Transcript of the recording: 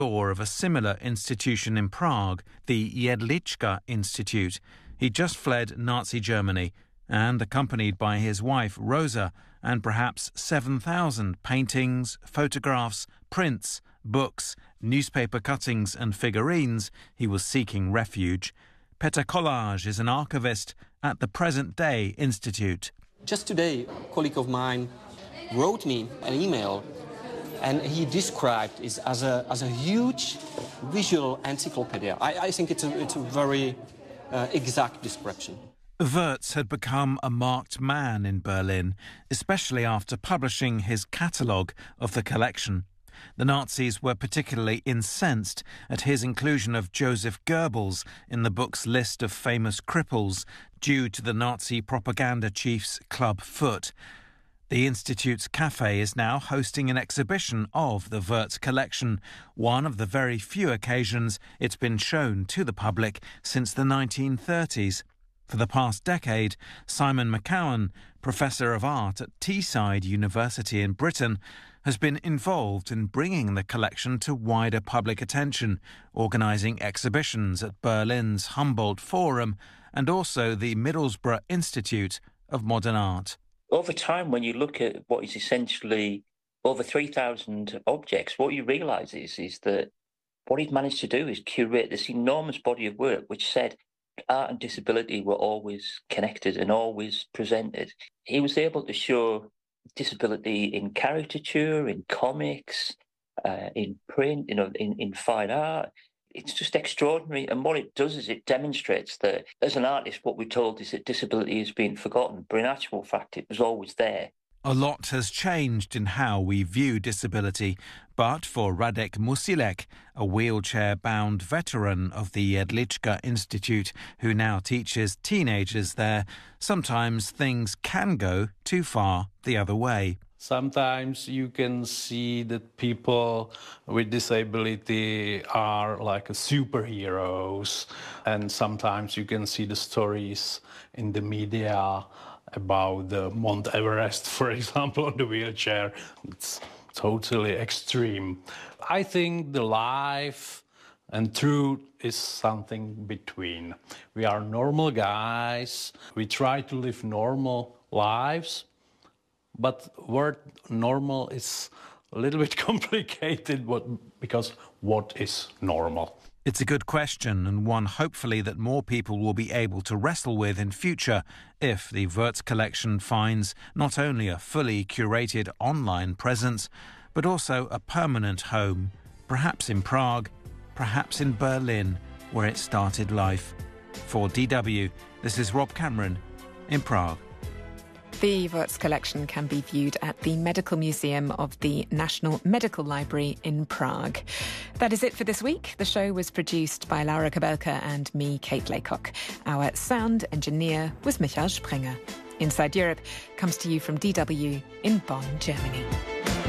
Or of a similar institution in Prague, the Jedlička Institute. He just fled Nazi Germany and, accompanied by his wife Rosa and perhaps 7,000 paintings, photographs, prints, books, newspaper cuttings and figurines, he was seeking refuge. Petr Kolář is an archivist at the present-day institute. Just today, a colleague of mine wrote me an email, and he described it as a huge visual encyclopedia. I think it's a very exact description. Wurtz had become a marked man in Berlin, especially after publishing his catalogue of the collection. The Nazis were particularly incensed at his inclusion of Joseph Goebbels in the book's list of famous cripples due to the Nazi propaganda chief's club foot. The Institute's cafe is now hosting an exhibition of the Wurtz collection, one of the very few occasions it's been shown to the public since the 1930s. For the past decade, Simon McCowan, Professor of Art at Teesside University in Britain, has been involved in bringing the collection to wider public attention, organising exhibitions at Berlin's Humboldt Forum and also the Middlesbrough Institute of Modern Art. Over time, when you look at what is essentially over 3,000 objects, what you realise is that what he'd managed to do is curate this enormous body of work which said art and disability were always connected and always presented. He was able to show disability in caricature, in comics, in print, in fine art. It's just extraordinary. And what it does is it demonstrates that as an artist, what we're told is that disability is being forgotten. But in actual fact, it was always there. A lot has changed in how we view disability. But for Radek Musilek, a wheelchair-bound veteran of the Jedlička Institute, who now teaches teenagers there, sometimes things can go too far the other way. Sometimes you can see that people with disability are like superheroes, and sometimes you can see the stories in the media about the Mount Everest, for example, on the wheelchair. It's totally extreme. I think the life and truth is something between. We are normal guys. We try to live normal lives. But word normal is a little bit complicated because what is normal? It's a good question, and one hopefully that more people will be able to wrestle with in future if the Wurtz collection finds not only a fully curated online presence, but also a permanent home, perhaps in Prague, perhaps in Berlin, where it started life. For DW, this is Rob Cameron in Prague. The Wurtz collection can be viewed at the Medical Museum of the National Medical Library in Prague. That is it for this week. The show was produced by Laura Kabelka and me, Kate Laycock. Our sound engineer was Michael Sprenger. Inside Europe comes to you from DW in Bonn, Germany.